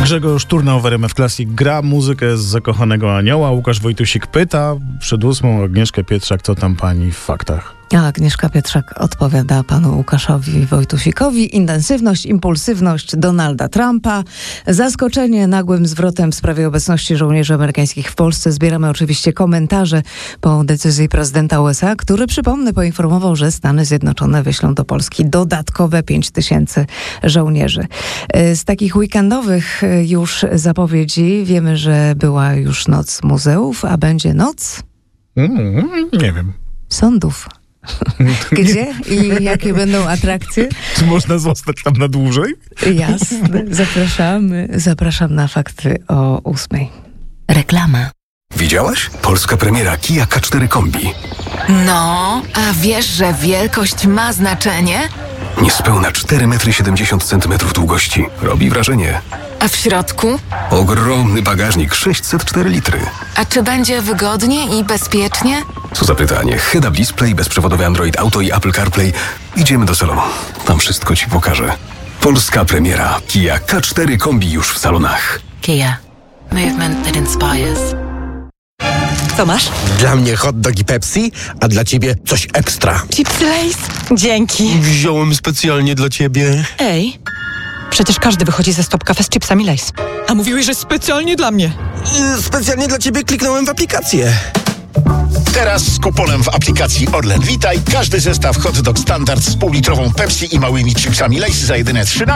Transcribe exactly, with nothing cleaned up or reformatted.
Grzegorz Turna w R M F Classic gra muzykę z Zakochanego Anioła. Łukasz Wojtusik pyta przed ósmą Agnieszkę Pietrzak, co tam pani w faktach. A Agnieszka Pietrzak odpowiada panu Łukaszowi Wojtusikowi. Intensywność, impulsywność Donalda Trumpa. Zaskoczenie nagłym zwrotem w sprawie obecności żołnierzy amerykańskich w Polsce. Zbieramy oczywiście komentarze po decyzji prezydenta U S A, który, przypomnę, poinformował, że Stany Zjednoczone wyślą do Polski dodatkowe pięć tysięcy żołnierzy. Z takich weekendowych już zapowiedzi wiemy, że była już noc muzeów, a będzie noc? Mm, nie wiem. Sądów. Gdzie i jakie będą atrakcje? Czy można zostać tam na dłużej? Jasne. Zapraszamy. Zapraszam na fakty o ósmej. Reklama. Widziałaś? Polska premiera Kia K cztery Kombi. No, a wiesz, że wielkość ma znaczenie? Niespełna cztery metry siedemdziesiąt centymetrów długości. Robi wrażenie. A w środku? Ogromny bagażnik, sześćset cztery litry. A czy będzie wygodnie i bezpiecznie? Co za pytanie. Head-up display, bezprzewodowy Android Auto i Apple CarPlay. Idziemy do salonu. Tam wszystko ci pokażę. Polska premiera Kia K cztery Kombi już w salonach. Kia. Movement that inspires. Co masz? Dla mnie hot dog i Pepsi, a dla ciebie coś ekstra. Chipsy Lay's? Dzięki. Wziąłem specjalnie dla ciebie. Ej, przecież każdy wychodzi ze Stop Cafe z chipsami Lay's. A mówiłeś, że specjalnie dla mnie. Yy, specjalnie dla ciebie kliknąłem w aplikację. Teraz z kuponem w aplikacji Orlen Witaj każdy zestaw hot dog standard z półlitrową Pepsi i małymi chipsami Lay's za jedyne trzynaście